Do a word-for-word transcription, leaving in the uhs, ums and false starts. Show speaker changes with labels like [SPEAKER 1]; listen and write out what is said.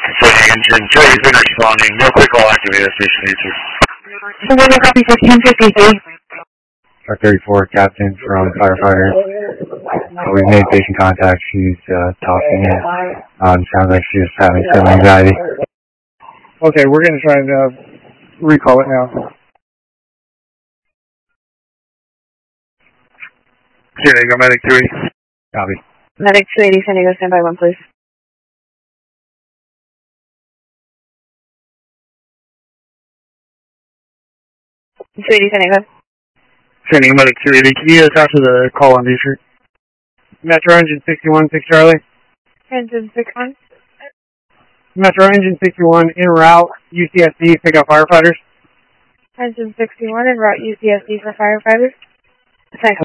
[SPEAKER 1] So engine two has been responding. Real quick, I'll activate that station eighty-two.
[SPEAKER 2] Somebody copy fifteen fifty-three.
[SPEAKER 3] Truck thirty-four, captain from firefighter. Uh, we've made patient contact. She's uh, talking in. Um, sounds like she's having some anxiety.
[SPEAKER 4] Okay, we're going to try and uh, recall it now.
[SPEAKER 1] San Diego Medic three.
[SPEAKER 3] Copy.
[SPEAKER 2] Medic two eighty, San Diego, stand by one, please. two eighty, San Diego.
[SPEAKER 4] San Diego Medic two eighty, can you attach to the call on D-shirt? Metro Engine sixty-one, six Charlie.
[SPEAKER 2] Engine sixty-one.
[SPEAKER 4] Metro Engine sixty-one, en route, U C S D, pick up firefighters.
[SPEAKER 2] Engine sixty-one, en route U C S D for firefighters. Thanks.